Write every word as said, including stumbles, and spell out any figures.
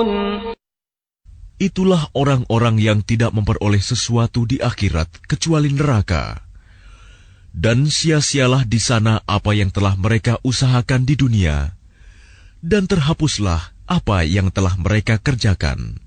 Itulah orang-orang yang tidak memperoleh sesuatu di akhirat kecuali neraka. Dan sia-sialah di sana apa yang telah mereka usahakan di dunia, dan terhapuslah apa yang telah mereka kerjakan.